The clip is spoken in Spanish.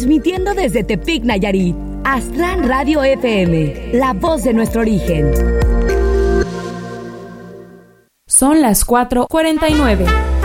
Transmitiendo desde Tepic, Nayarit. Aztlán Radio FM, la voz de nuestro origen. Son las 4:49.